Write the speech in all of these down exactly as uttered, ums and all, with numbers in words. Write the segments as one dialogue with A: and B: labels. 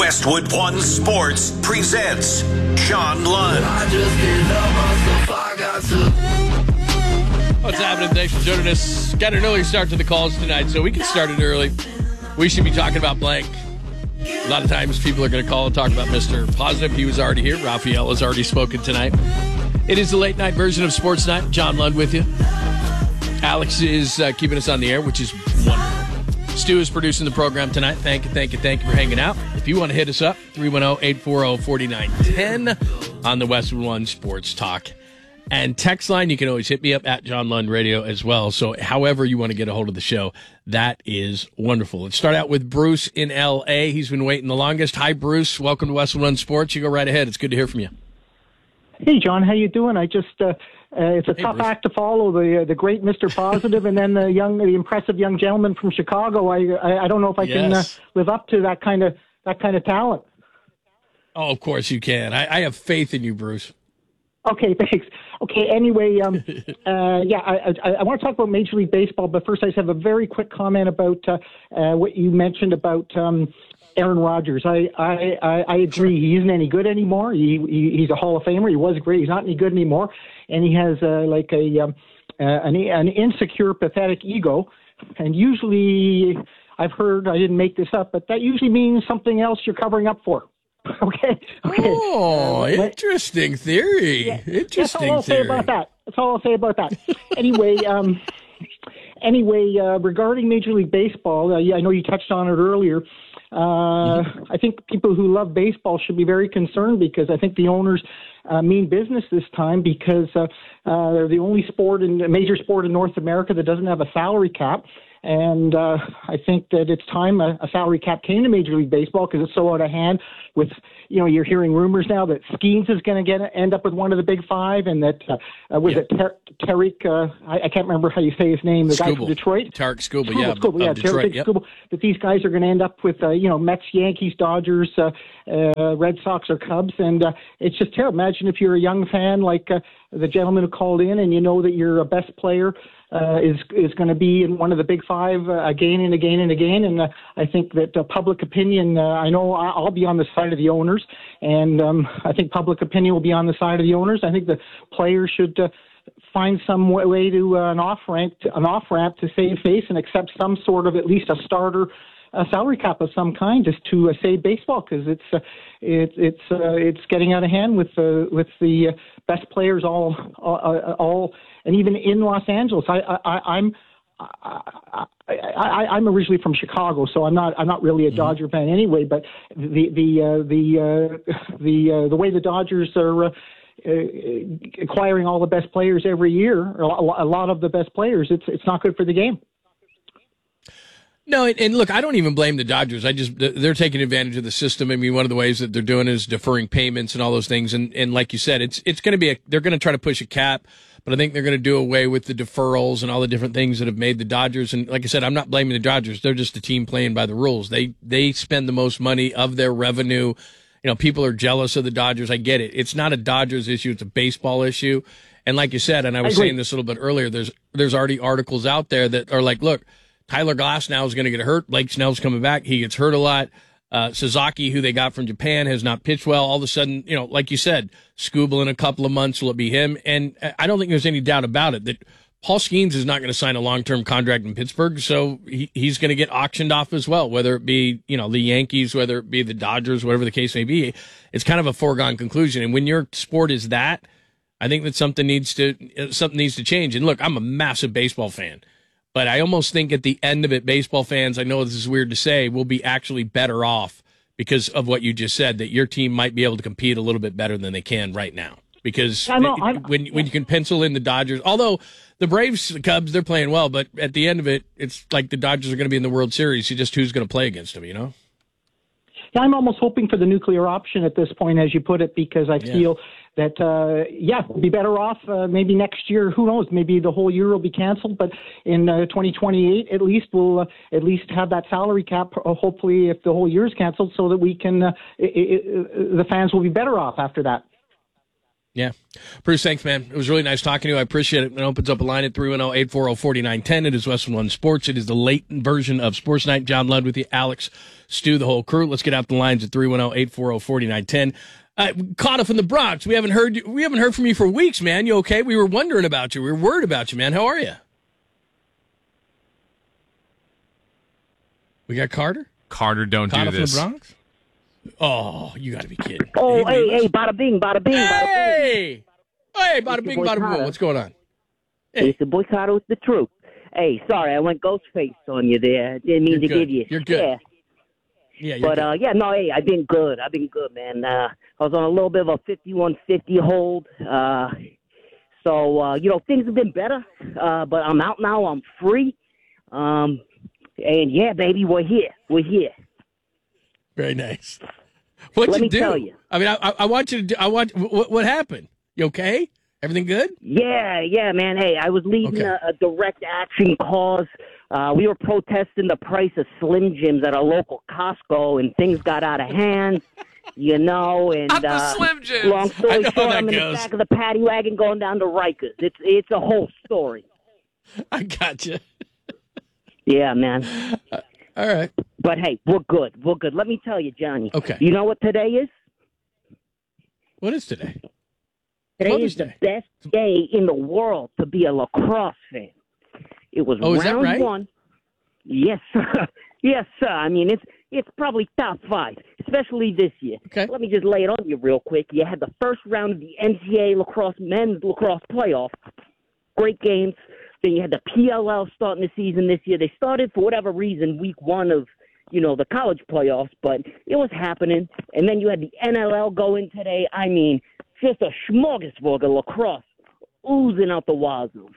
A: Westwood One Sports presents John Lund.
B: What's happening? Thanks for joining us. Got an early start to the calls tonight, so we can start it early. We should be talking about blank. A lot of times people are going to call and talk about Mister Positive. He was already here. Raphael has already spoken tonight. It is the late night version of Sports Night. John Lund with you. Alex is uh, keeping us on the air, which is wonderful. Stu is producing the program tonight. Thank you, thank you, thank you for hanging out. If you want to hit us up, three one zero, eight four zero, four nine one zero on the Westwood One Sports Talk. And text line, you can always hit me up at John Lund Radio as well. So however you want to get a hold of the show, that is wonderful. Let's start out with Bruce in L A. He's been waiting the longest. Hi, Bruce. Welcome to Westwood One Sports. You go right ahead. It's good to hear from you.
C: Hey, John. How you doing? I just uh, uh, it's a
B: hey,
C: tough
B: Bruce.
C: act to follow, the uh, the great Mister Positive and then the young, the impressive young gentleman from Chicago. I I, I don't know if I
B: yes.
C: can uh, live up to that kind of that kind of talent.
B: Oh, of course you can. I, I have faith in you, Bruce.
C: Okay, thanks. Okay, anyway, um, uh, yeah, I, I, I want to talk about Major League Baseball, but first I just have a very quick comment about uh, uh, what you mentioned about um, Aaron Rodgers. I, I, I, I agree. He isn't any good anymore. He, he he's a Hall of Famer. He was great. He's not any good anymore, and he has uh, like a um, uh, an, an insecure, pathetic ego. And usually, I've heard, I didn't make this up, but that usually means something else you're covering up for. Okay. Okay.
B: Oh,
C: uh,
B: interesting theory.
C: Yeah,
B: interesting
C: that's all I'll
B: theory.
C: say about that. That's all I'll say about that. anyway, um, anyway, uh, regarding Major League Baseball, uh, yeah, I know you touched on it earlier. Uh, mm-hmm. I think people who love baseball should be very concerned because I think the owners uh, mean business this time because uh, uh, they're the only sport in major sport in North America that doesn't have a salary cap. And uh, I think that it's time a, a salary cap came to Major League Baseball because it's so out of hand. With, you know, you're hearing rumors now that Skeens is going to get end up with one of the big five, and that uh, uh, was
B: yeah.
C: it Ter- Tariq? Uh, I, I can't remember how you say his name. The
B: Skubal.
C: guy from Detroit.
B: Tariq Skubal,
C: Skubal,
B: yeah,
C: Skubal, yeah,
B: Detroit.
C: Tariq
B: Yep.
C: Skubal. That these guys are going to end up with, uh, you know, Mets, Yankees, Dodgers, uh, uh, Red Sox, or Cubs, and uh, it's just terrible. Imagine if you're a young fan like uh, the gentleman who called in, and you know that your best player uh, is is going to be in one of the big five uh, again and again and again. And uh, I think that uh, public opinion. Uh, I know I'll be on the side of the owners, and um, I think public opinion will be on the side of the owners. I think the players should. Uh, find some way to uh, an off ramp, an off ramp to save face and accept some sort of at least a starter a salary cap of some kind just to uh, save baseball because it's uh, it, it's uh, it's getting out of hand with uh, with the uh, best players all, all all and even in Los Angeles. I, I I'm. I, I, I'm originally from Chicago, so I'm not. I'm not really a Dodger mm-hmm. fan anyway. But the the uh, the uh, the uh, the way the Dodgers are uh, uh, acquiring all the best players every year, or a lot of the best players, it's it's not good for the game.
B: No, and look, I don't even blame the Dodgers. I just they're taking advantage of the system. I mean, one of the ways that they're doing is deferring payments and all those things. And and like you said, it's it's going to be a, they're going to try to push a cap, but I think they're going to do away with the deferrals and all the different things that have made the Dodgers. And like I said, I'm not blaming the Dodgers. They're just a team playing by the rules. They they spend the most money of their revenue. You know, people are jealous of the Dodgers. I get it. It's not a Dodgers issue. It's a baseball issue. And like you said, and I was
C: I
B: saying this a little bit earlier, there's there's already articles out there that are like, look, Tyler Glasnow is going to get hurt. Blake Snell's coming back. He gets hurt a lot. Uh, Sasaki, who they got from Japan, has not pitched well. All of a sudden, you know, like you said, Skubal in a couple of months, will it be him? And I don't think there's any doubt about it that Paul Skeens is not going to sign a long-term contract in Pittsburgh, so he, he's going to get auctioned off as well, whether it be, you know, the Yankees, whether it be the Dodgers, whatever the case may be. It's kind of a foregone conclusion. And when your sport is that, I think that something needs to something needs to change. And look, I'm a massive baseball fan. But I almost think at the end of it, baseball fans, I know this is weird to say, will be actually better off because of what you just said, that your team might be able to compete a little bit better than they can right now. Because
C: I know, I,
B: when when you can pencil in the Dodgers, although the Braves, the Cubs, they're playing well, but at the end of it, it's like the Dodgers are going to be in the World Series. You just who's going to play against them, you know?
C: Yeah, I'm almost hoping for the nuclear option at this point, as you put it, because I
B: yeah.
C: feel that, uh, yeah, we'll be better off uh, maybe next year. Who knows? Maybe the whole year will be canceled, but in uh, twenty twenty-eight, at least we'll uh, at least have that salary cap, uh, hopefully, if the whole year is canceled, so that we can, uh, it, it, the fans will be better off after that.
B: Yeah. Bruce, thanks, man. It was really nice talking to you. I appreciate it. It opens up a line at three one zero, eight four zero, four nine one zero. It is Western One Sports. It is the late version of Sports Night. John Ludd with you, Alex, Stu, the whole crew. Let's get out the lines at three one zero, eight four zero, four nine one zero. Uh, caught up in the Bronx. We haven't heard we haven't heard from you for weeks, man. You okay? We were wondering about you. We were worried about you, man. How are you? We got Carter?
D: Carter, don't
B: Caught
D: do
B: up
D: this.
B: in the Bronx? Oh, you got to be kidding.
E: Oh,
B: Did he
E: hey,
B: leave
E: hey,
B: us?
E: bada bing, bada bing, bada bing.
B: Hey! Hey, bada
E: It's
B: bing,
E: your boy
B: bada boom.
E: Carter.
B: What's going on?
E: Hey. It's the boy Carter with the truth. Hey, sorry, I went ghost face on you there. Didn't mean
B: You're
E: to
B: good.
E: give you.
B: You're good.
E: Yeah.
B: Yeah, you're
E: But,
B: good.
E: uh, yeah, no, hey, I've been good. I've been good, man. Uh, I was on a little bit of a fifty-one fifty hold. Uh, so, uh, you know, things have been better. Uh, but I'm out now. I'm free. Um, and, yeah, baby, we're here. We're here.
B: Very nice. What'd
E: Let
B: you
E: me
B: do?
E: tell you.
B: I mean, I, I want you to do, I want, what, what happened? You okay? Everything good?
E: Yeah, yeah, man. Hey, I was leading
B: Okay.
E: a, a direct action cause. Uh, we were protesting the price of Slim Jims at a local Costco, and things got out of hand, you know. And
D: Not the
E: uh,
D: Slim Jims.
E: long
B: I
E: story
B: know
E: short,
B: that
E: I'm in
B: goes.
E: the back of the paddy wagon going down to Rikers. It's it's a whole story.
B: I got you.
E: Yeah, man.
B: All right.
E: But hey, we're good. We're good. Let me tell you, Johnny.
B: Okay.
E: You know what today is?
B: What is today?
E: Today
B: Mother's
E: is the
B: Day.
E: best day in the world to be a lacrosse fan. It was
B: Oh, is that
E: round
B: right?
E: one. Yes, sir. Yes, sir. I mean, it's it's probably top five, especially this year.
B: Okay.
E: Let me just lay it on you real quick. You had the first round of the N C double A lacrosse men's lacrosse playoff. Great games. Then you had the P L L starting the season this year. They started for whatever reason week one of, you know, the college playoffs, but it was happening. And then you had the N L L go in today. I mean, just a smorgasbord of lacrosse oozing out the wazoo.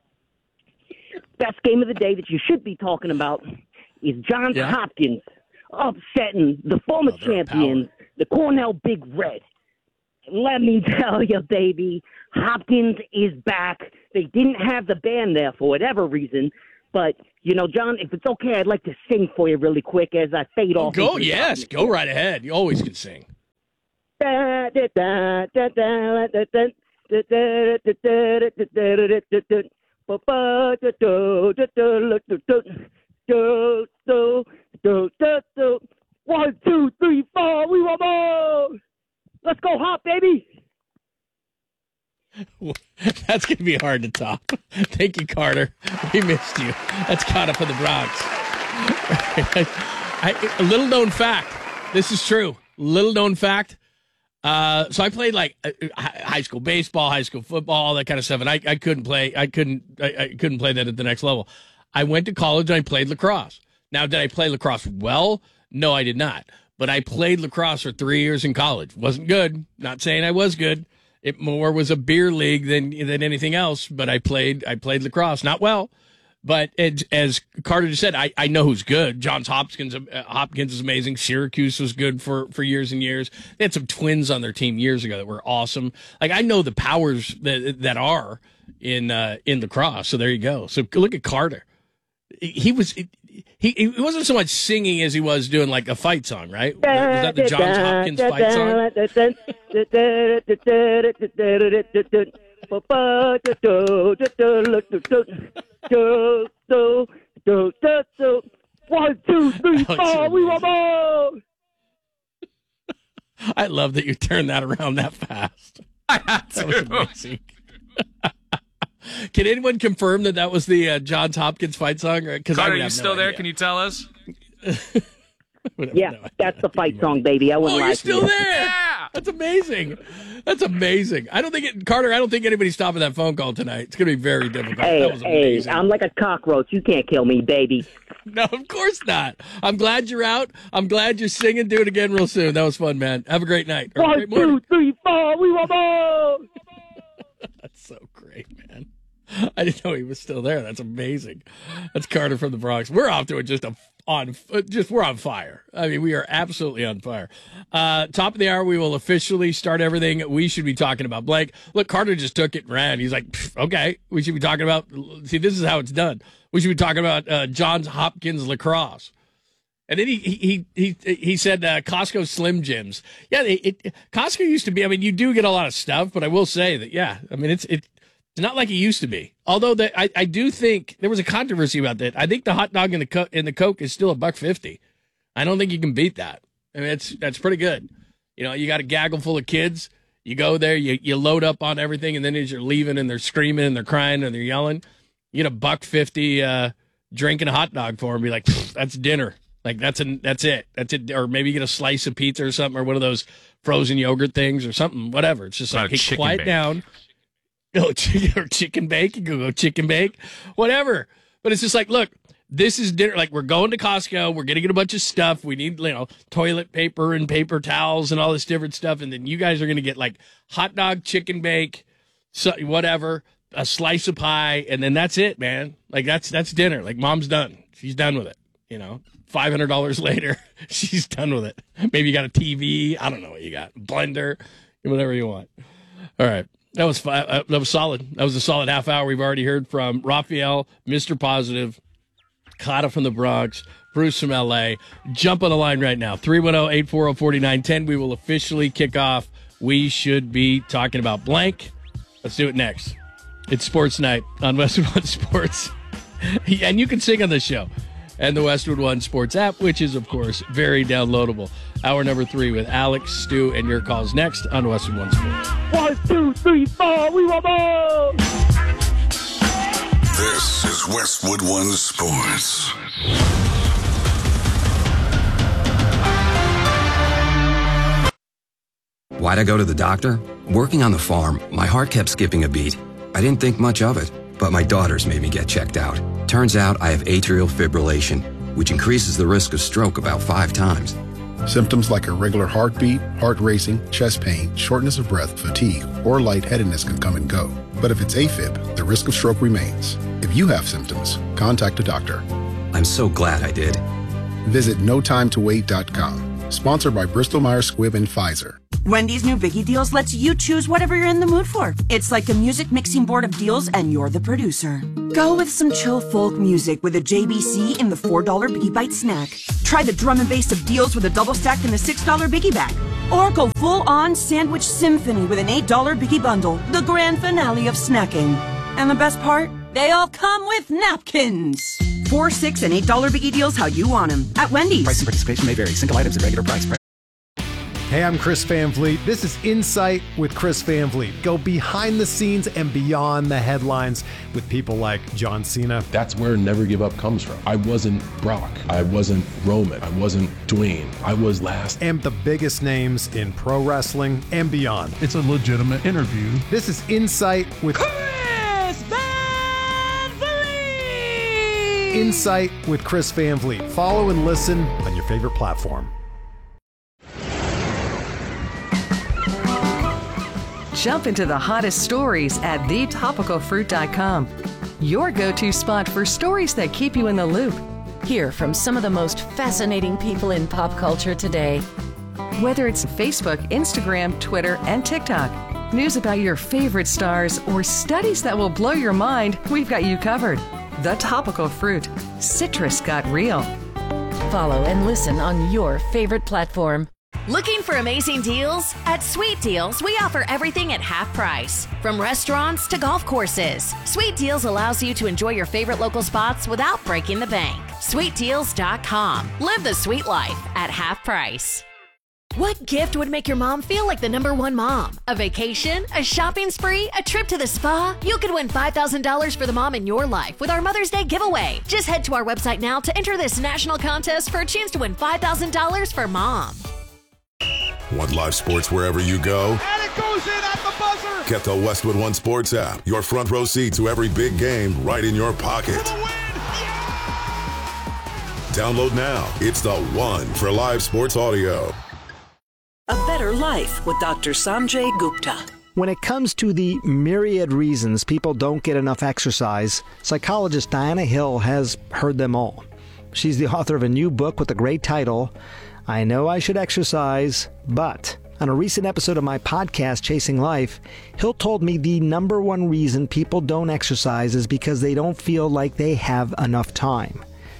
E: Best game of the day that you should be talking about is Johns
B: Yeah.
E: Hopkins upsetting the former
B: Oh, they're a
E: champions, the Cornell Big Red. And let me tell you, baby, Hopkins is back. They didn't have the band there for whatever reason. But, you know, John, if it's okay, I'd like to sing for you really quick as I fade
B: Oh,
E: off.
B: go,
E: into the
B: yes.
E: darkness.
B: Go right ahead. You always can sing.
E: Da, da, da, da, da, da, da, da, da, da, da, da, da, da, da. Ba, ba, da, do, da, do, da, do, do, do, do, do, do. One, two, three, four, we want more. Let's go hop, baby.
B: That's going to be hard to top. Thank you, Carter. We missed you. That's Caught Up in the Bronx. I, a little known fact. This is true. Little known fact. Uh, so I played like uh, hi- high school baseball, high school football, all that kind of stuff, and I, I couldn't play. I couldn't. I, I couldn't play that at the next level. I went to college and I played lacrosse. Now, did I play lacrosse well? No, I did not. But I played lacrosse for three years in college. Wasn't good. Not saying I was good. It more was a beer league than than anything else. But I played. I played lacrosse. Not well. But it, as Carter just said, I, I know who's good. Johns Hopkins uh, Hopkins is amazing. Syracuse was good for, for years and years. They had some twins on their team years ago that were awesome. Like I know the powers that that are in uh, in lacrosse. So there you go. So look at Carter. He was he he wasn't so much singing as he was doing like a fight song, right? Was that the Johns Hopkins fight song?
E: One, two, three, four, we want more.
B: I love that you turned that around that fast.
D: I had
B: That was
D: to.
B: amazing. Can anyone confirm that that was the uh, Johns Hopkins fight song? Because
D: Carter, are you still there? Can you tell us?
E: Yeah, that's the fight song, baby. I
B: Oh,
E: wouldn't lie
B: you're
E: to
B: still
E: you.
B: there.
D: Yeah.
B: That's amazing. That's amazing. I don't think it, Carter. I don't think anybody's stopping that phone call tonight. It's going to be very difficult.
E: Hey,
B: that was
E: hey,
B: amazing.
E: I'm like a cockroach. You can't kill me, baby.
B: No, of course not. I'm glad you're out. I'm glad you're singing. Do it again real soon. That was fun, man. Have a great night. Or a
E: One,
B: great morning.
E: two, three, four, we want more.
B: That's so great, man. I didn't know he was still there. That's amazing. That's Carter from the Bronx. We're off to it just a on just we're on fire. I mean, we are absolutely on fire. Uh, top of the hour, we will officially start everything we should be talking about. Blake, look, Carter just took it and ran. He's like, okay, we should be talking about. See, this is how it's done. We should be talking about uh, Johns Hopkins lacrosse. And then he he he he, he said uh, Costco Slim Jims. Yeah, it, it, Costco used to be. I mean, you do get a lot of stuff, but I will say that yeah, I mean it's it, it's not like it used to be. Although that I, I do think there was a controversy about that. I think the hot dog and the co- and the Coke is still a buck fifty. I don't think you can beat that. I mean, it's that's pretty good. You know, you got a gaggle full of kids. You go there, you you load up on everything, and then as you're leaving, and they're screaming and they're crying and they're yelling, you get a buck fifty uh, drinking a hot dog for them. Be like, that's dinner. Like that's a, that's it. That's it. Or maybe you get a slice of pizza or something, or one of those frozen yogurt things or something, whatever. It's just like, hey, quiet bake. down. Go chicken or chicken bake. You can go chicken bake, whatever. But it's just like, look, this is dinner. Like we're going to Costco. We're going to get a bunch of stuff. We need, you know, toilet paper and paper towels and all this different stuff. And then you guys are going to get like hot dog, chicken bake, so, whatever, a slice of pie. And then that's it, man. Like that's, that's dinner. Like mom's done. She's done with it, you know. five hundred dollars later, she's done with it. Maybe you got a T V. I don't know what you got. Blender, whatever you want. All right. That was fi- uh, that was solid. That was a solid half hour. We've already heard from Raphael, Mister Positive, Kata from the Bronx, Bruce from L A. Jump on the line right now. three one zero, eight four zero, four nine one zero. We will officially kick off. We should be talking about blank. Let's do it next. It's Sports Night on Westwood One Sports. And you can sing on this show. And the Westwood One Sports app, which is, of course, very downloadable. Hour number three with Alex, Stu, and your calls next on Westwood One Sports.
F: One, two, three, four, we want more!
A: This is Westwood One Sports.
G: Why'd I go to the doctor? Working on the farm, my heart kept skipping a beat. I didn't think much of it, but my daughters made me get checked out. Turns out I have atrial fibrillation, which increases the risk of stroke about five times.
H: Symptoms like irregular heartbeat, heart racing, chest pain, shortness of breath, fatigue, or lightheadedness can come and go. But if it's AFib, the risk of stroke remains. If you have symptoms, contact a doctor.
G: I'm so glad I did.
H: Visit no time to wait dot com. Sponsored by Bristol Myers Squibb and Pfizer.
I: Wendy's new Biggie Deals lets you choose whatever you're in the mood for. It's like a music mixing board of deals, and you're the producer. Go with some chill folk music with a J B C in the four dollar Biggie Bite snack. Try the drum and bass of deals with a double stack in the six dollar Biggie bag. Or go full-on sandwich symphony with an eight dollar Biggie bundle, the grand finale of snacking. And the best part? They all come with napkins. Four, six, and eight dollar Biggie Deals how you want them at Wendy's.
J: Price and participation may vary. Single items at regular price.
K: Hey, I'm Chris Van Vliet. This is Insight with Chris Van Vliet. Go behind the scenes and beyond the headlines with people like John Cena.
L: That's where Never Give Up comes from. I wasn't Brock. I wasn't Roman. I wasn't Dwayne. I was last.
K: And the biggest names in pro wrestling and beyond.
M: It's a legitimate interview.
K: This is Insight with
N: Chris Van Vliet.
K: Insight with Chris Van Vliet. Follow and listen on your favorite platform.
O: Jump into the hottest stories at the topical fruit dot com. Your go-to spot for stories that keep you in the loop.
P: Hear from some of the most fascinating people in pop culture today.
O: Whether it's Facebook, Instagram, Twitter, and TikTok, news about your favorite stars, or studies that will blow your mind, we've got you covered. The Topical Fruit. Citrus got real.
P: Follow and listen on your favorite platform.
Q: Looking for amazing deals? At Sweet Deals, we offer everything at half price. From restaurants to golf courses, Sweet Deals allows you to enjoy your favorite local spots without breaking the bank. sweet deals dot com. Live the sweet life at half price. What gift would make your mom feel like the number one mom? A vacation? A shopping spree? A trip to the spa? You could win five thousand dollars for the mom in your life with our Mother's Day giveaway. Just head to our website now to enter this national contest for a chance to win five thousand dollars for mom.
R: Want live sports wherever you go?
N: And it goes in at the buzzer!
R: Get the Westwood One Sports app. Your front row seat to every big game right in your pocket.
N: For the win! Yeah!
R: Download now. It's the one for live sports audio.
S: A Better Life with Doctor Sanjay Gupta.
T: When it comes to the myriad reasons people don't get enough exercise, psychologist Diana Hill has heard them all. She's the author of a new book with a great title, I Know I Should Exercise, But. On a recent episode of my podcast, Chasing Life, Hill told me the number one reason people don't exercise is because they don't feel like they have enough time.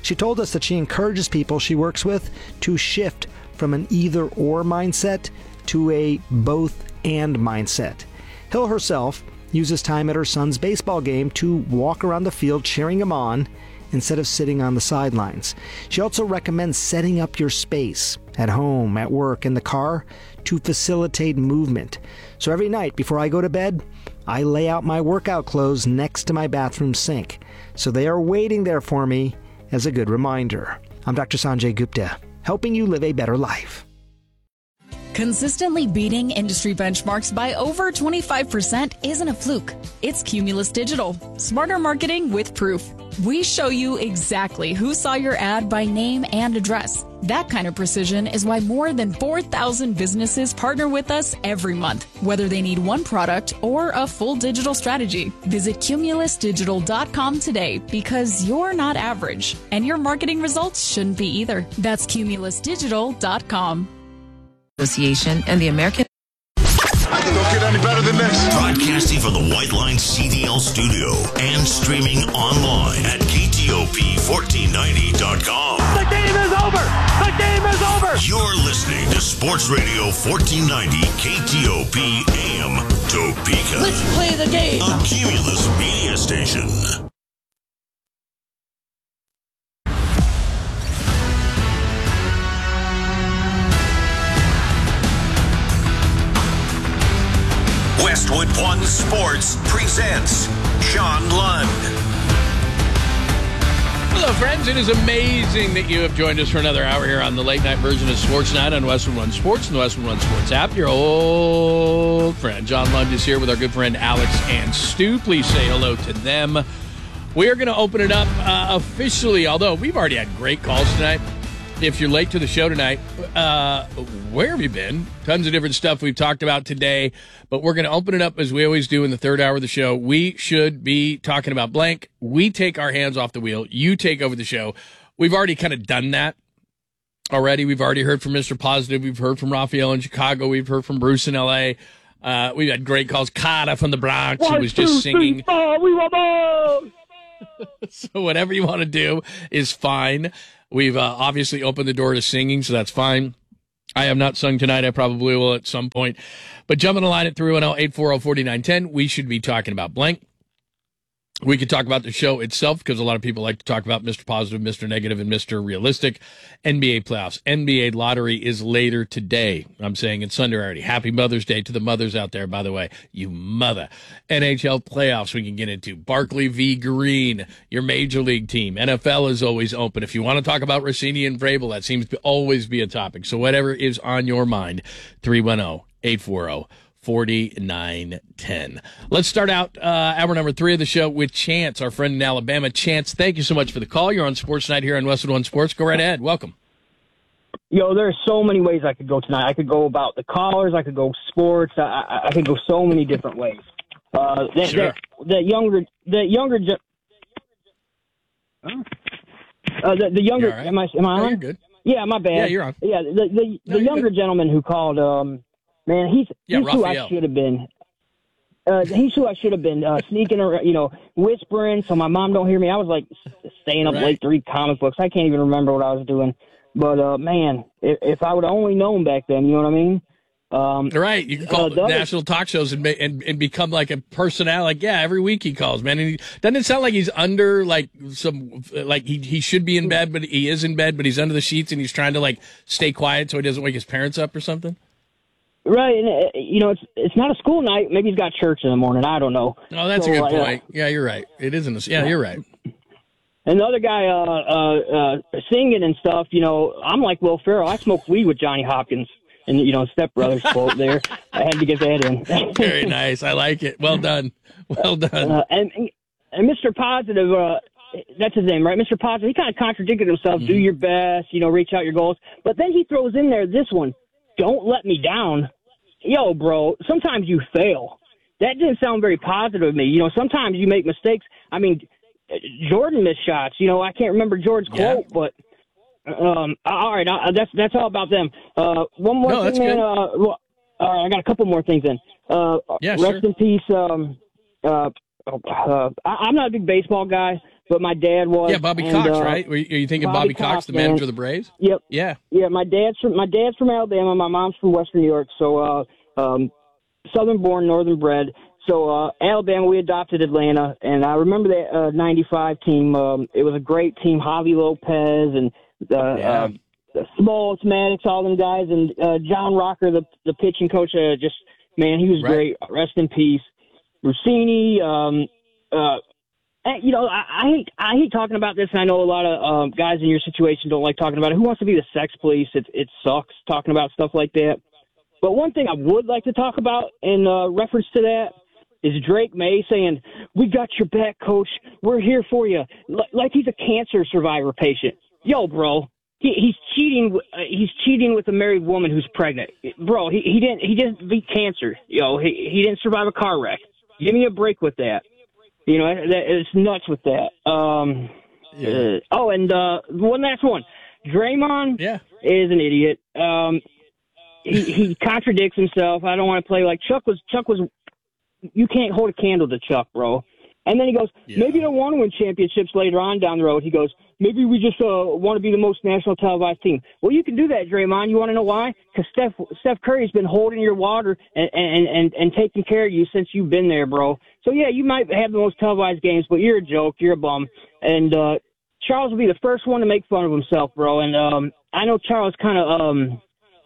T: She told us that she encourages people she works with to shift from an either-or mindset to a both-and mindset. Hill herself uses time at her son's baseball game to walk around the field cheering him on instead of sitting on the sidelines. She also recommends setting up your space at home, at work, in the car to facilitate movement. So every night before I go to bed, I lay out my workout clothes next to my bathroom sink, so they are waiting there for me as a good reminder. I'm Doctor Sanjay Gupta, helping you live a better life.
M: Consistently beating industry benchmarks by over twenty-five percent isn't a fluke. It's Cumulus Digital. Smarter marketing with proof. We show you exactly who saw your ad by name and address. That kind of precision is why more than four thousand businesses partner with us every month, whether they need one product or a full digital strategy. Visit cumulus digital dot com today, because you're not average, and your marketing results shouldn't be either. That's cumulus digital dot com.
U: Association and the American.
A: I can don't get any better than this. Broadcasting from the White Line C D L studio and streaming online at K T O P fourteen ninety dot com.
N: The game is over. The game is over.
A: You're listening to Sports Radio fourteen ninety K T O P A M Topeka.
N: Let's play the game.
A: A Cumulus media station. Westwood One Sports presents Sean Lund.
B: Hello, friends. It is amazing that you have joined us for another hour here on the late night version of Sports Night on Westwood One Sports and the Westwood One Sports app. Your old friend John Lund is here with our good friend Alex and Stu. Please say hello to them. We are going to open it up uh, officially, although we've already had great calls tonight. If you're late to the show tonight, uh, where have you been? Tons of different stuff we've talked about today, but we're going to open it up as we always do in the third hour of the show. We should be talking about blank. We take our hands off the wheel. You take over the show. We've already kind of done that already. We've already heard from Mister Positive. We've heard from Raphael in Chicago. We've heard from Bruce in L A. Uh, we've had great calls. Kata from the Bronx, who was just singing.
F: We want more.
B: So whatever you want to do is fine. We've uh, obviously opened the door to singing, so that's fine. I have not sung tonight. I probably will at some point. But jump on the line at three one zero, eight four zero, four nine one zero. We should be talking about blank. We could talk about the show itself, because a lot of people like to talk about Mister Positive, Mister Negative, and Mister Realistic. N B A playoffs. N B A lottery is later today. I'm saying it's Sunday already. Happy Mother's Day to the mothers out there, by the way. You mother. N H L playoffs we can get into. Barkley v. Green, your major league team. N F L is always open. If you want to talk about Rossini and Vrabel, that seems to always be a topic. So whatever is on your mind, three one zero, eight four zero, forty-nine ten. Let's start out uh, hour number three of the show with Chance, our friend in Alabama. Chance, thank you so much for the call. You're on Sports Night here on Westwood One Sports. Go right ahead. Welcome.
V: Yo, there's so many ways I could go tonight. I could go about the callers. I could go sports. I, I, I could go so many different ways. Uh, that,
B: sure.
V: that, that younger, that younger, ge- uh, the, the younger.
B: Right.
V: Am I? Am I on?
B: No, you're good.
V: Yeah, my bad.
B: Yeah, you're on.
V: Yeah, the the,
B: No,
V: the younger good. gentleman who called. Um, man, he's
B: yeah,
V: he's who I should have been. Uh, he's who I should have been uh, sneaking around, you know, whispering so my mom don't hear me. I was like staying up
B: Right.
V: late to read comic books. I can't even remember what I was doing. But, uh, man, if, if I would have only known back then, you know what I mean? Um,
B: right. You can call
V: uh, other,
B: national talk shows and, and and become like a personality. Like, yeah, every week he calls, man. And he, doesn't it sound like he's under like some, like he, he should be in bed, but he is in bed, but he's under the sheets and he's trying to like stay quiet so he doesn't wake his parents up or something?
V: Right, and uh, you know, it's it's not a school night. Maybe he's got church in the morning. I don't know.
B: Oh, that's
V: so,
B: a good
V: uh,
B: point. Yeah, you're right. It isn't. A, yeah, you're right.
V: And the other guy uh, uh, uh, singing and stuff, you know, I'm like Will Ferrell. I smoked weed with Johnny Hopkins, and you know, Step Brothers quote there. I had to get that in.
B: Very nice. I like it. Well done. Well done.
V: Uh, and and Mister Positive, uh, that's his name, right? Mister Positive. He kind of contradicted himself. Mm-hmm. Do your best, you know, reach out your goals. But then he throws in there this one. Don't let me down. Yo, bro, sometimes you fail. That didn't sound very positive to me. You know, sometimes you make mistakes. I mean, Jordan missed shots. You know, I can't remember Jordan's
B: yeah.
V: quote, but um, all right, uh, that's that's all about them. Uh, one more
B: no,
V: thing, man. Uh, well, all right, I got a couple more things in. Uh,
B: yeah,
V: rest
B: sure.
V: in peace. Um, uh, uh, I, I'm not a big baseball guy, but my dad was.
B: Yeah, Bobby
V: and,
B: Cox,
V: uh,
B: right? Are you, are you thinking
V: Bobby
B: Bobby Cox,
V: Cox,
B: the
V: man.
B: manager of the Braves?
V: Yep.
B: Yeah.
V: Yeah, my dad's from my dad's from Alabama. My mom's from Western New York, so uh, um, Southern born, Northern bred. So uh, Alabama, we adopted Atlanta, and I remember that uh, ninety-five team. Um, it was a great team. Javi Lopez and uh,
B: Yeah.
V: uh, Smoltz, Maddox, all them guys, and uh, John Rocker, the the pitching coach. Uh, just man, he was
B: Right.
V: great. Rest in peace. Rossini. Um, uh, and, you know, I, I hate I hate talking about this, and I know a lot of um, guys in your situation don't like talking about it. Who wants to be the sex police? It it sucks talking about stuff like that. But one thing I would like to talk about in uh, reference to that is Drake May saying, "We got your back, coach. We're here for you," L- like he's a cancer survivor patient. Yo, bro, he, he's cheating. w- Uh, he's cheating with a married woman who's pregnant, bro. He he didn't he didn't beat cancer. Yo, he he didn't survive a car wreck. Give me a break with that. You know, that, it's nuts with that. Um, uh, oh, and uh, one last one. Draymond
B: yeah.
V: is an idiot. Um, he he contradicts himself. I don't want to play like Chuck was. Chuck was. You can't hold a candle to Chuck, bro. And then he goes,
B: Yeah.
V: maybe you don't want to win championships later on down the road. He goes, maybe we just uh, want to be the most national televised team. Well, you can do that, Draymond. You want to know why? Because Steph Steph Curry's been holding your water and, and, and, and taking care of you since you've been there, bro. So, yeah, you might have the most televised games, but you're a joke. You're a bum. And uh, Charles will be the first one to make fun of himself, bro. And um, I know Charles kind of, um,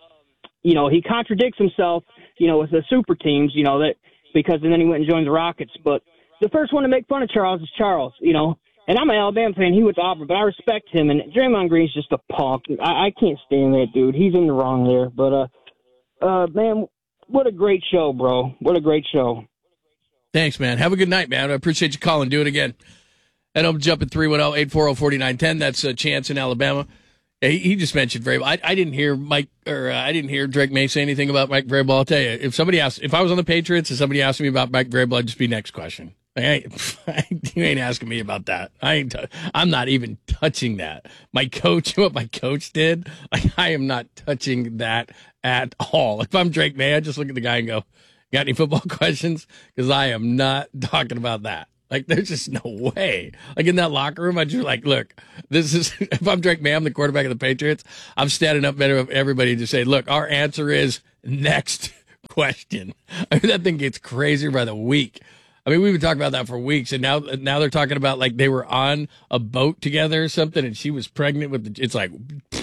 V: you know, he contradicts himself, you know, with the super teams, you know, that because and then he went and joined the Rockets. But the first one to make fun of Charles is Charles, you know. And I'm an Alabama fan. He went to Auburn, but I respect him. And Draymond Green's just a punk. I, I can't stand that dude. He's in the wrong there. But, uh, uh, man, what a great show, bro. What a great show.
B: Thanks, man. Have a good night, man. I appreciate you calling. Do it again. And I'll jump at three one zero, eight four zero, four nine one zero. That's a Chance in Alabama. Yeah, he, he just mentioned Vrabel. I, I didn't hear Mike or uh, I didn't hear Drake May say anything about Mike Vrabel. I'll tell you, if somebody asked, if I was on the Patriots and somebody asked me about Mike Vrabel, I'd just be next question. I ain't, you ain't asking me about that. I ain't. T- I'm not even touching that. My coach, what my coach did, like I am not touching that at all. If I'm Drake May, I just look at the guy and go, "Got any football questions?" Because I am not talking about that. Like, there's just no way. Like, in that locker room, I just like, look, this is, if I'm Drake May, I'm the quarterback of the Patriots, I'm standing up better of everybody to say, look, our answer is next question. I mean, that thing gets crazier by the week. I mean, we've been talking about that for weeks, and now now they're talking about, like, they were on a boat together or something, and she was pregnant with the, it's like,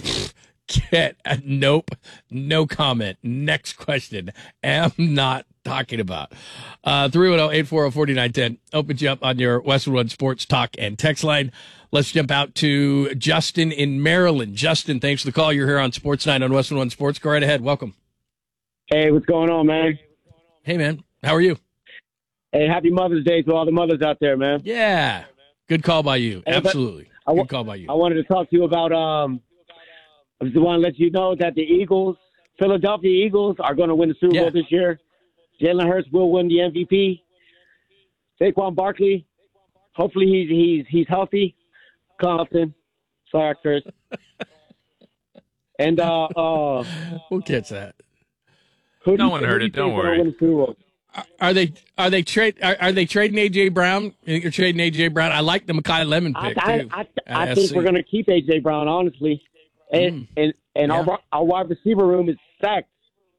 B: get, nope, no comment. Next question. Am not talking about. Uh, three one zero, eight four zero, four nine one zero opens you up on your Westwood One Sports Talk and text line. Let's jump out to Justin in Maryland. Justin, thanks for the call. You're here on Sports Night on Westwood One Sports. Go right ahead. Welcome.
F: Hey, what's going on, man?
B: Hey, man. How are you?
F: Hey, happy Mother's Day to all the mothers out there, man.
B: Yeah. Good call by you.
F: Hey,
B: Absolutely.
F: I w-
B: Good call by you.
F: I wanted to talk to you about, um, I just want to let you know that the Eagles, Philadelphia Eagles, are going to win the Super
B: Yeah.
F: Bowl this year. Jalen Hurts will win the M V P. Saquon Barkley, hopefully he's he's he's healthy. Compton, sorry, Chris. and uh, uh,
B: we'll catch that.
F: Who
C: No
F: do
C: one
F: you-
C: heard
F: who
C: it.
F: do you
C: Don't
F: think's gonna
C: worry.
F: win the Super Bowl?
B: Are they are they trade are, are they trading A J Brown? You think you're trading A J Brown? I like the Makai Lemon
F: I,
B: pick
F: I,
B: too.
F: I,
B: Uh,
F: I
B: let's
F: think
B: see.
F: we're going to keep A J Brown, honestly. And
B: Mm.
F: and and
B: Yeah.
F: our our wide receiver room is stacked.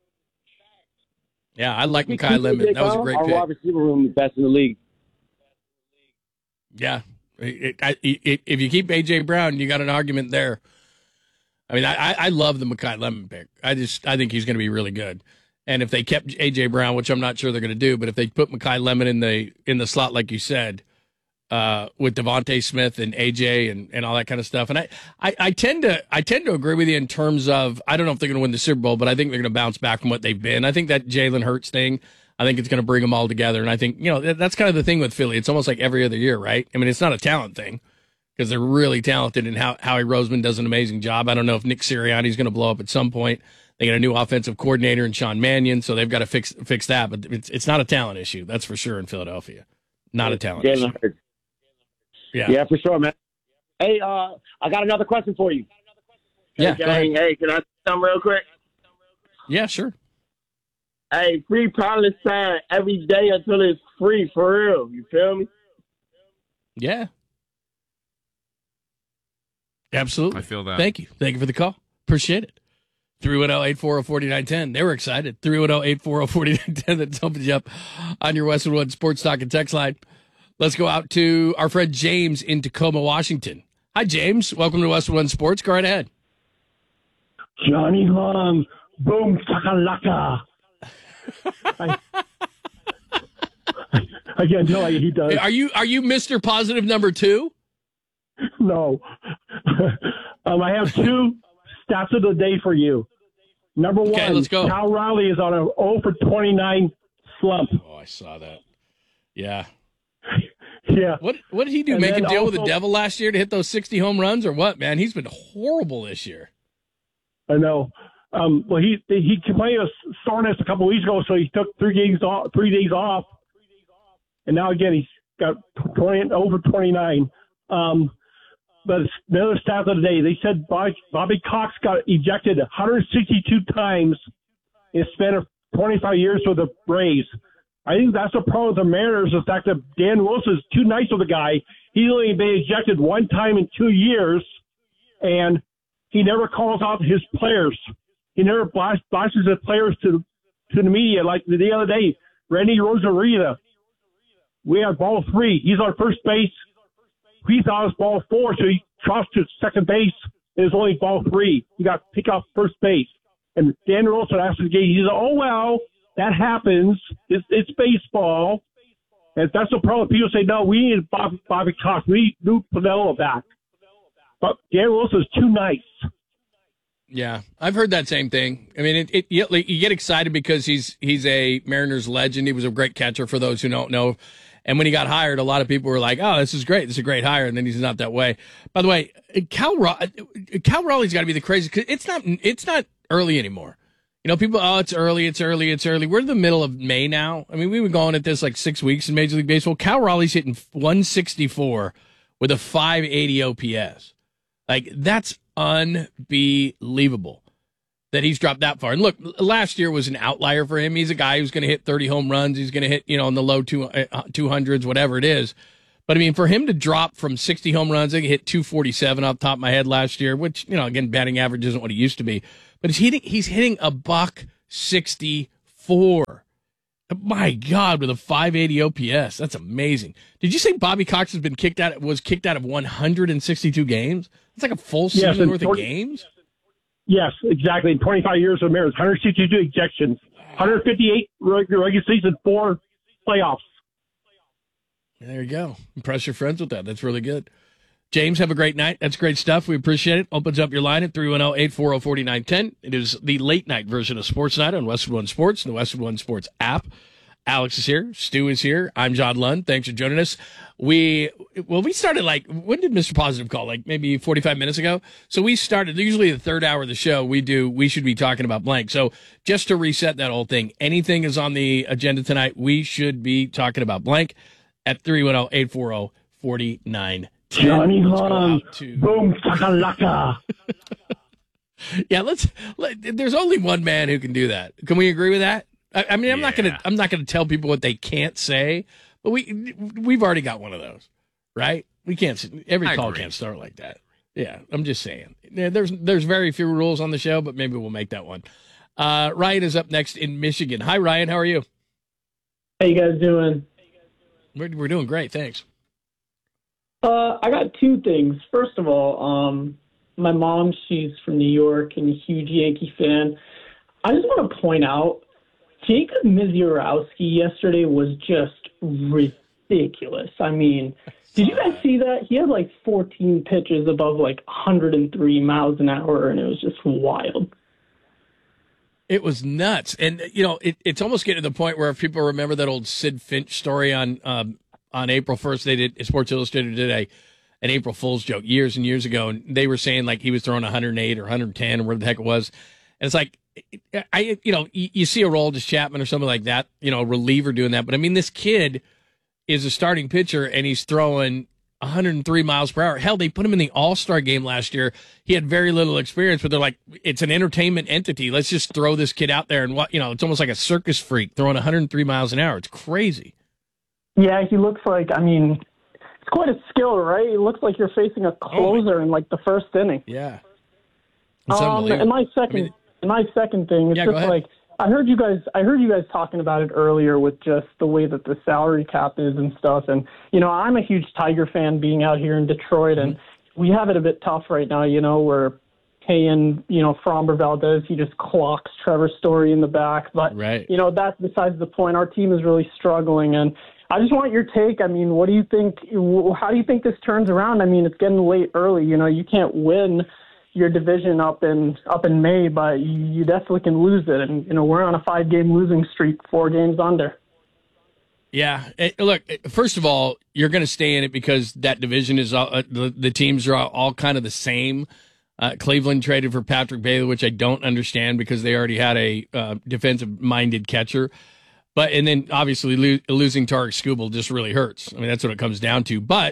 B: Yeah, I like
F: We
B: Makai
F: keep
B: Lemon.
F: A J
B: That was a
F: Brown,
B: great
F: our
B: pick.
F: wide receiver room is best in the league.
B: Yeah, It- I- it- if you keep A J Brown, you got an argument there. I mean, I, I- I love the Makai Lemon pick. I just I think he's going to be really good. And if they kept A J Brown, which I'm not sure they're going to do, but if they put Makai Lemon in the in the slot like you said, uh, with Devontae Smith and A J and, and all that kind of stuff, and I, I, I tend to I tend to agree with you in terms of I don't know if they're going to win the Super Bowl, but I think they're going to bounce back from what they've been. I think that Jalen Hurts thing, I think it's going to bring them all together, and I think you know that, that's kind of the thing with Philly. It's almost like every other year, right? I mean, it's not a talent thing because they're really talented, and how Howie Roseman does an amazing job. I don't know if Nick Sirianni's going to blow up at some point. They got a new offensive coordinator in Sean Mannion, so they've got to fix fix that. But it's it's not a talent issue, that's for sure in Philadelphia. Not a talent
F: Jalen
B: issue.
F: Hurts.
B: Yeah.
F: Yeah, for sure, man. Hey, uh, I got another question for you.
B: Yeah,
F: Hey,
B: go ahead.
F: gang, hey, can I say something real quick?
B: Yeah, sure.
F: Hey, free Palestine every day until it's free, for real. You feel me?
B: Yeah. Absolutely.
C: I feel that.
B: Thank you. Thank you for the call. Appreciate it. three one zero, eight four zero, four nine one zero. They were excited. three one zero, eight four zero, four nine one zero. That's opened you up on your Westwood One Sports Talk and Text line. Let's go out to our friend James in Tacoma, Washington. Hi, James. Welcome to Westwood One Sports. Go right ahead.
D: Johnny Long. Boom, chakalaka. I, I, I can't tell you he does.
B: Are you, are you Mister Positive number two?
D: No. um, I have two stats of the day for you. Number one,
B: okay, let's go.
D: Cal Raleigh is on a zero for twenty-nine slump.
B: Oh, I saw that. Yeah.
D: Yeah.
B: What What did he do?
D: And
B: Make a deal
D: also,
B: with the devil last year to hit those sixty home runs or what, man? He's been horrible this year.
D: I know. Um, well, he he complained of soreness a couple weeks ago, so he took three games off, three days off, and now again he's got twenty over twenty-nine. Um, but another stat of the day, they said Bobby, Bobby Cox got ejected one hundred sixty-two times in a span of twenty-five years with the Rays. I think that's the problem with the Mariners, the fact that Dan Wilson's too nice of a guy. He's only been ejected one time in two years, and he never calls out his players. He never blasts the players to to the media. Like the other day, Randy Rosarita, we had ball three. He's on first base. He thought it was ball four, so he crossed to second base. It was only ball three. He got picked off first base. And Dan Wilson after the game, he said, oh, well, that happens. It's, it's baseball. And that's the problem. People say, no, we need Bobby, Bobby Cox. We need Lou Piniella back. But Dan Wilson's too nice.
B: Yeah, I've heard that same thing. I mean, it, it you, you get excited because he's he's a Mariners legend. He was a great catcher for those who don't know. And when he got hired, a lot of people were like, oh, this is great. This is a great hire. And then he's not that way. By the way, Cal, Cal Raleigh's got to be the crazy because it's not, it's not early anymore. You know, people, oh, it's early, it's early, it's early. We're in the middle of May now. I mean, we've been going at this like six weeks in Major League Baseball. Cal Raleigh's hitting one sixty-four with a five eighty O P S. Like, that's unbelievable that he's dropped that far. And look, last year was an outlier for him. He's a guy who's going to hit thirty home runs. He's going to hit, you know, in the low two, uh, two hundreds, whatever it is. But, I mean, for him to drop from sixty home runs, I think he hit two forty-seven off the top of my head last year, which, you know, again, batting average isn't what it used to be. But he's hitting, he's hitting a buck sixty-four. My God, with a five eighty O P S. That's amazing. Did you say Bobby Cox has been kicked out, was kicked out of one hundred sixty-two games? That's like a full season
D: yes,
B: worth
D: twenty,
B: of games?
D: Yes, exactly. In twenty-five years of Mariners, one hundred sixty-two ejections, one hundred fifty-eight regular, regular season, four playoffs.
B: There you go. Impress your friends with that. That's really good. James, have a great night. That's great stuff. We appreciate it. Opens up your line at three one zero, eight four zero, four nine one zero. It is the late night version of Sports Night on Westwood One Sports and the Westwood One Sports app. Alex is here. Stu is here. I'm John Lund. Thanks for joining us. We, well, we started like, when did Mister Positive call? Like maybe forty-five minutes ago. So we started, usually the third hour of the show, we do, we should be talking about blank. So just to reset that whole thing, anything is on the agenda tonight, we should be talking about blank at three one zero, eight four zero, four nine one zero.
D: Johnny Long, to... boom, chakalaka.
B: Yeah, let's, let, there's only one man who can do that. Can we agree with that? I, I mean, I'm yeah. not going to, I'm not going to tell people what they can't say, but we, we've already got one of those, right? We can't, every I call agree. Can't start like that. Yeah, I'm just saying. Yeah, there's, there's very few rules on the show, but maybe we'll make that one. Uh, Ryan is up next in Michigan. Hi, Ryan. How are you?
W: How you guys doing?
B: We're, we're doing great. Thanks.
W: Uh, I got two things. First of all, um, my mom, she's from New York and a huge Yankee fan. I just want to point out, Jacob Misiorowski yesterday was just ridiculous. I mean, did you guys see that? He had like fourteen pitches above like one hundred three miles an hour, and it was just wild.
B: It was nuts. And, you know, it, it's almost getting to the point where if people remember that old Sid Finch story on um, on April first, they did, Sports Illustrated did a an April Fool's joke years and years ago, and they were saying like he was throwing one hundred eight or one hundred ten or whatever the heck it was. And it's like, I, you know, you, you see a Aroldis Chapman or something like that, you know, a reliever doing that. But I mean, this kid is a starting pitcher and he's throwing one hundred three miles per hour. Hell, they put him in the All-Star game last year. He had very little experience, but they're like, it's an entertainment entity. Let's just throw this kid out there and what, you know, it's almost like a circus freak throwing one hundred three miles an hour. It's crazy.
W: Yeah, he looks like, I mean, quite a skill, right? It looks like you're facing a closer oh in like the first inning.
B: Yeah.
W: Um, and my second, I mean, my second thing is
B: yeah,
W: just like I heard you guys. I heard you guys talking about it earlier with just the way that the salary cap is and stuff. And you know, I'm a huge Tiger fan, being out here in Detroit, mm-hmm. and we have it a bit tough right now. You know, we're paying, you know, Framber Valdez. He just clocks Trevor Story in the back. But
B: right.
W: you know, that's besides the point. Our team is really struggling, and I just want your take. I mean, what do you think? How do you think this turns around? I mean, it's getting late early. You know, you can't win your division up in up in May, but you definitely can lose it. And you know, we're on a five-game losing streak, four games under.
B: Yeah, look. First of all, you're going to stay in it because that division is all, uh, the the teams are all, all kind of the same. Uh, Cleveland traded for Patrick Bailey, which I don't understand because they already had a uh, defensive-minded catcher. But and then obviously lo- losing Tarik Skubal just really hurts. I mean, that's what it comes down to. But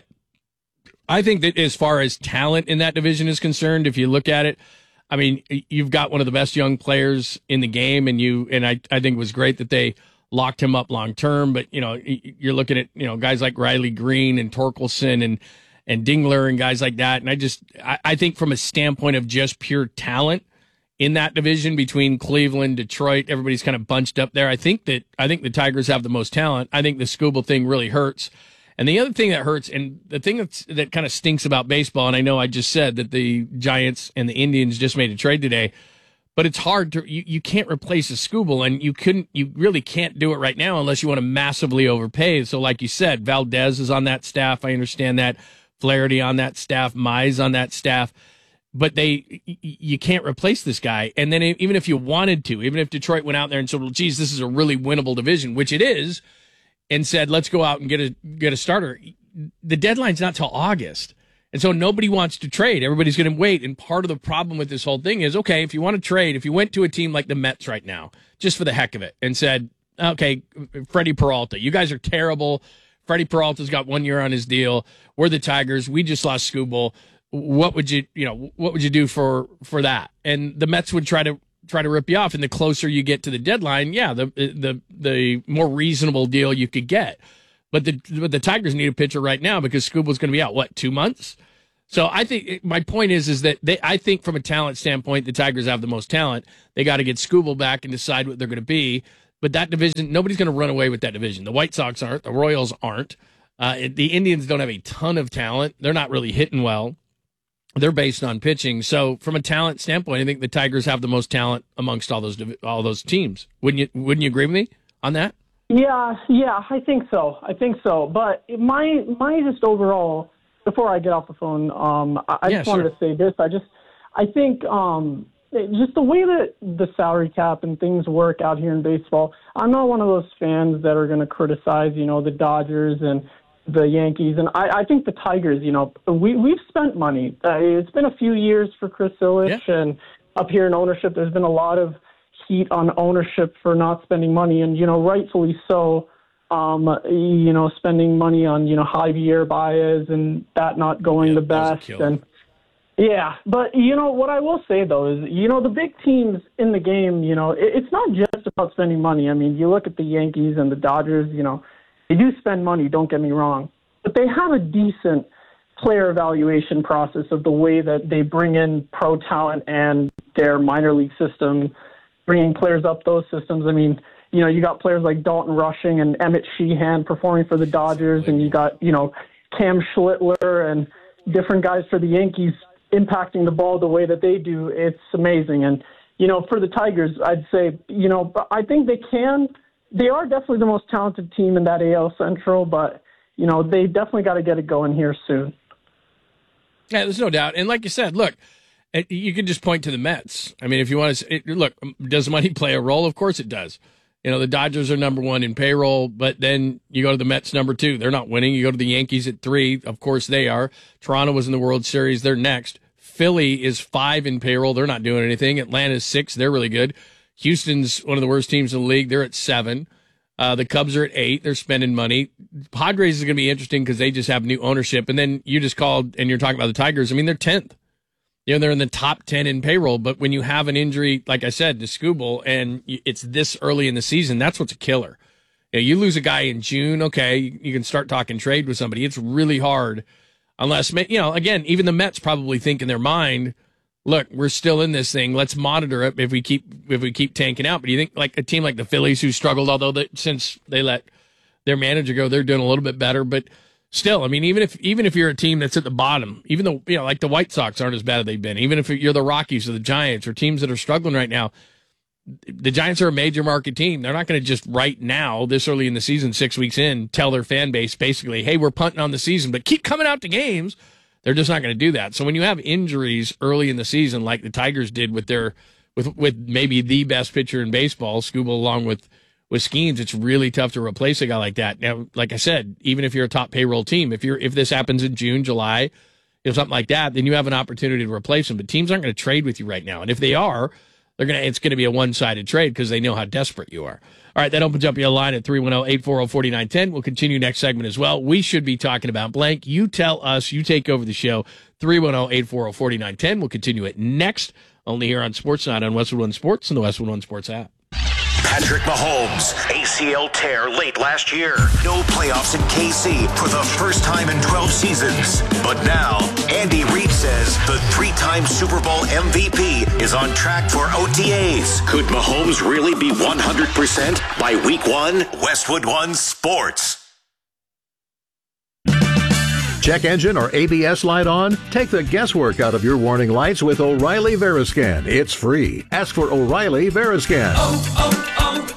B: I think that as far as talent in that division is concerned, if you look at it, I mean, you've got one of the best young players in the game, and you and I, I think it was great that they locked him up long term. But you know, you're looking at you know guys like Riley Green and Torkelson and and Dingler and guys like that. And I just I, I think from a standpoint of just pure talent in that division between Cleveland, Detroit, everybody's kind of bunched up there. I think that I think the Tigers have the most talent. I think the Skubal thing really hurts. And the other thing that hurts, and the thing that's, that kind of stinks about baseball, and I know I just said that the Giants and the Indians just made a trade today, but it's hard to, you, you can't replace a Skubal, and you couldn't, you really can't do it right now unless you want to massively overpay. So like you said, Valdez is on that staff. I understand that. Flaherty on that staff. Mize on that staff. But they, you can't replace this guy. And then even if you wanted to, even if Detroit went out there and said, well, geez, this is a really winnable division, which it is, and said, let's go out and get a get a starter. The deadline's not till August. And so nobody wants to trade. Everybody's going to wait. And part of the problem with this whole thing is, okay, if you want to trade, if you went to a team like the Mets right now, just for the heck of it, and said, okay, Freddie Peralta, you guys are terrible. Freddie Peralta's got one year on his deal. We're the Tigers. We just lost Skubal. What would you, you know, what would you do for, for that? And the Mets would try to try to rip you off. And the closer you get to the deadline, yeah, the the the more reasonable deal you could get. But the but the Tigers need a pitcher right now because Skubal's going to be out, what, two months? So I think my point is is that they I think from a talent standpoint, the Tigers have the most talent. They got to get Skubal back and decide what they're going to be. But that division, nobody's going to run away with that division. The White Sox aren't. The Royals aren't. Uh, the Indians don't have a ton of talent. They're not really hitting well. They're based on pitching. So from a talent standpoint, I think the Tigers have the most talent amongst all those all those teams. Wouldn't you Wouldn't you agree with me on that?
W: Yeah, yeah, I think so. I think so. But my my just overall, before I get off the phone, um, I, I
B: yeah,
W: just wanted
B: sure.
W: to say this. I just I think um, just the way that the salary cap and things work out here in baseball. I'm not one of those fans that are going to criticize, you know, the Dodgers and the Yankees, and I, I think the Tigers, you know, we, we've spent money. Uh, it's been a few years for Chris Ilitch, yeah. and up here in ownership, there's been a lot of heat on ownership for not spending money, and, you know, rightfully so, um, you know, spending money on, you know, Javier Baez and that not going yeah, the best. And yeah, but, you know, what I will say, though, is, you know, the big teams in the game, you know, it, it's not just about spending money. I mean, you look at the Yankees and the Dodgers, you know, they do spend money, don't get me wrong, but they have a decent player evaluation process of the way that they bring in pro talent and their minor league system, bringing players up those systems. I mean, you know, you got players like Dalton Rushing and Emmett Sheehan performing for the Dodgers, and you got, you know, Cam Schlittler and different guys for the Yankees impacting the ball the way that they do. It's amazing. And, you know, for the Tigers, I'd say, you know, I think they can – they are definitely the most talented team in that A L Central, but, you know, they definitely got to get it going here soon.
B: Yeah, there's no doubt. And like you said, look, you can just point to the Mets. I mean, if you want to, it, look, does money play a role? Of course it does. You know, the Dodgers are number one in payroll, but then you go to the Mets number two. They're not winning. You go to the Yankees at three. Of course they are. Toronto was in the World Series. They're next. Philly is five in payroll. They're not doing anything. Atlanta's six. They're really good. Houston's one of the worst teams in the league. They're at seven. Uh, the Cubs are at eight. They're spending money. Padres is going to be interesting because they just have new ownership. And then you just called and you're talking about the Tigers. I mean, they're tenth. You know, they're in the top ten in payroll. But when you have an injury, like I said, to Skubal, and it's this early in the season, that's what's a killer. You know, you lose a guy in June, okay, you can start talking trade with somebody. It's really hard unless, you know, again, even the Mets probably think in their mind, look, we're still in this thing. Let's monitor it if we keep if we keep tanking out. But you think like a team like the Phillies who struggled, although they, since they let their manager go, they're doing a little bit better. But still, I mean, even if even if you're a team that's at the bottom, even though, you know, like the White Sox aren't as bad as they've been, even if you're the Rockies or the Giants or teams that are struggling right now, the Giants are a major market team. They're not going to just right now, this early in the season, six weeks in, tell their fan base basically, hey, we're punting on the season, but keep coming out to games. They're just not going to do that. So when you have injuries early in the season, like the Tigers did with their with with maybe the best pitcher in baseball, Skubal along with with Skeens, it's really tough to replace a guy like that. Now, like I said, even if you're a top payroll team, if you're if this happens in June, July, you know, something like that, then you have an opportunity to replace them. But teams aren't going to trade with you right now, and if they are, they're gonna it's going to be a one-sided trade because they know how desperate you are. All right, that opens up your line at three one zero, eight four zero, four nine one zero. We'll continue next segment as well. We should be talking about blank. You tell us. You take over the show. three one zero, eight four zero, four nine one zero. We'll continue it next, only here on Sportsnet on Westwood One Sports and the Westwood One Sports app.
A: Patrick Mahomes, A C L tear late last year. No playoffs in K C for the first time in twelve seasons. But now, Andy Reid says the three-time Super Bowl M V P is on track for O T As. Could Mahomes really be one hundred percent by week one? Westwood One Sports.
C: Check engine or A B S light on? Take the guesswork out of your warning lights with O'Reilly Veriscan. It's free. Ask for O'Reilly Veriscan.
N: Oh,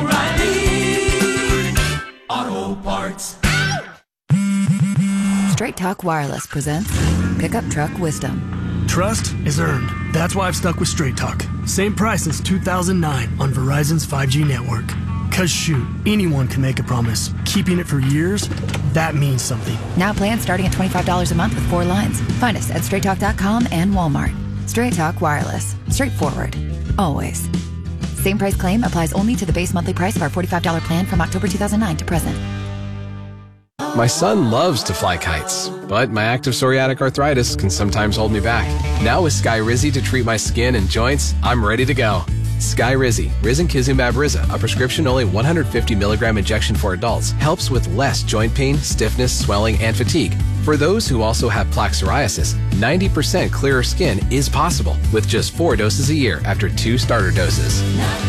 N: oh, oh, O'Reilly Auto Parts.
E: Straight Talk Wireless presents Pickup Truck Wisdom.
G: Trust is earned. That's why I've stuck with Straight Talk. Same price since two thousand nine on Verizon's five G network. Cause shoot, anyone can make a promise. Keeping it for years, that means something.
E: Now plans starting at twenty-five dollars a month with four lines. Find us at straight talk dot com and Walmart. Straight Talk Wireless. Straightforward. Always. Same price claim applies only to the base monthly price of our forty-five dollars plan from October two thousand nine to present.
J: My son loves to fly kites, but my active psoriatic arthritis can sometimes hold me back. Now with Skyrizi to treat my skin and joints, I'm ready to go. Skyrizi, risankizumab Riza, a prescription-only one hundred fifty milligram injection for adults, helps with less joint pain, stiffness, swelling, and fatigue. For those who also have plaque psoriasis, ninety percent clearer skin is possible with just four doses a year after two starter doses.